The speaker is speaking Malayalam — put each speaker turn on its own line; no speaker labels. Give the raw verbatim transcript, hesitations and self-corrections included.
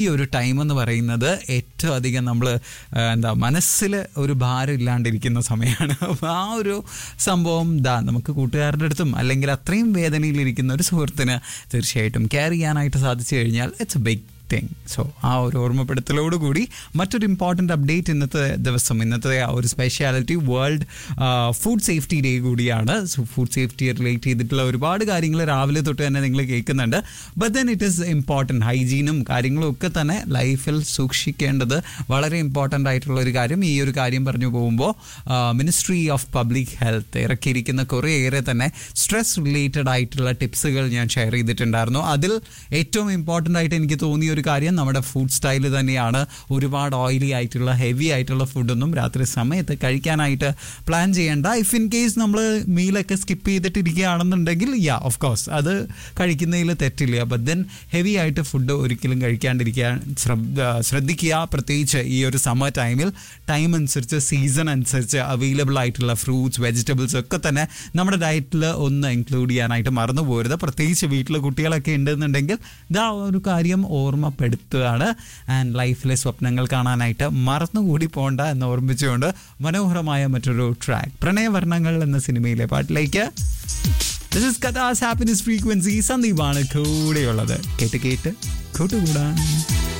ഈ ഒരു ടൈം എന്ന് പറയുന്നത് ഏറ്റവും അധികം നമ്മൾ എന്താ മനസ്സിൽ ഒരു ഭാരം ഇല്ലാണ്ടിരിക്കുന്ന സമയമാണ്. അപ്പോൾ ആ ഒരു സംഭവം ദാ നമുക്ക് കൂട്ടുകാരുടെ അടുത്തും അല്ലെങ്കിൽ അത്രയും വേദനയിലിരിക്കുന്ന ഒരു സുഹൃത്തിന് തീർച്ചയായിട്ടും കെയർ ചെയ്യാനായിട്ട് സാധിച്ചു കഴിഞ്ഞാൽ it's A big thing. So ആ ഒരു ഓർമ്മപ്പെടുത്തലോടുകൂടി മറ്റൊരു ഇമ്പോർട്ടൻ്റ് അപ്ഡേറ്റ് ഇന്നത്തെ ദിവസം, ഇന്നത്തെ ആ ഒരു speciality world food safety day കൂടിയാണ്. സോ ഫുഡ് സേഫ്റ്റി റിലേറ്റ് ചെയ്തിട്ടുള്ള ഒരുപാട് കാര്യങ്ങൾ രാവിലെ തൊട്ട് തന്നെ നിങ്ങൾ കേൾക്കുന്നുണ്ട്. But then it is important. ഹൈജീനും കാര്യങ്ങളും ഒക്കെ തന്നെ ലൈഫിൽ സൂക്ഷിക്കേണ്ടത് വളരെ ഇമ്പോർട്ടൻ്റ് ആയിട്ടുള്ള ഒരു കാര്യം. ഈ ഒരു കാര്യം പറഞ്ഞു പോകുമ്പോൾ മിനിസ്ട്രി ഓഫ് പബ്ലിക് ഹെൽത്ത് ഇറക്കിയിരിക്കുന്ന കുറേയേറെ തന്നെ സ്ട്രെസ് റിലേറ്റഡ് ആയിട്ടുള്ള ടിപ്സുകൾ ഞാൻ ഷെയർ ചെയ്തിട്ടുണ്ടായിരുന്നു. അതിൽ ഏറ്റവും ഇമ്പോർട്ടൻ്റ് ആയിട്ട് എനിക്ക് തോന്നിയ ഒരു കാര്യം നമ്മുടെ ഫുഡ് സ്റ്റൈൽ തന്നെയാണ്. ഒരുപാട് ഓയിലി ആയിട്ടുള്ള ഹെവി ആയിട്ടുള്ള ഫുഡൊന്നും രാത്രി സമയത്ത് കഴിക്കാനായിട്ട് പ്ലാൻ ചെയ്യേണ്ട. ഇഫ് ഇൻ കേസ് നമ്മൾ മീലൊക്കെ സ്കിപ്പ് ചെയ്തിട്ടിരിക്കുകയാണെന്നുണ്ടെങ്കിൽ യാ ഓഫ് കോഴ്സ് അത് കഴിക്കുന്നതിൽ തെറ്റില്ല. ബട്ട് ദെൻ ഹെവി ആയിട്ട് ഫുഡ് ഒരിക്കലും കഴിക്കാണ്ടിരിക്കാൻ ശ്രദ്ധിക്കുക. പ്രത്യേകിച്ച് ഈ ഒരു സമ്മർ ടൈമിൽ ടൈം അനുസരിച്ച് സീസൺ അനുസരിച്ച് അവൈലബിൾ ആയിട്ടുള്ള ഫ്രൂട്ട്സ് വെജിറ്റബിൾസ് ഒക്കെ തന്നെ നമ്മുടെ ഡയറ്റിൽ ഒന്ന് ഇൻക്ലൂഡ് ചെയ്യാനായിട്ട് മറന്നു പോകരുത്. പ്രത്യേകിച്ച് വീട്ടിൽ കുട്ടികളൊക്കെ ഉണ്ടെന്നുണ്ടെങ്കിൽ ഇതാ ഒരു കാര്യം ഓർമ്മപ്പെടുത്തുകയാണ്. ആൻഡ് ലൈഫിലെ സ്വപ്നങ്ങൾ കാണാനായിട്ട് മറന്നുകൂടി പോകണ്ട എന്ന് ഓർമ്മിച്ചുകൊണ്ട് മനോഹരമായ മറ്റൊരു ട്രാക്ക് പ്രണയവർണ്ണങ്ങൾ എന്ന സിനിമയിലെ പാട്ടിലേക്ക് This is Katha's Happiness Frequency. സന്ദീപാണ് കൂടെയുള്ളത്. കേട്ട് കേട്ട് കൂട്ടുകൂടാൻ.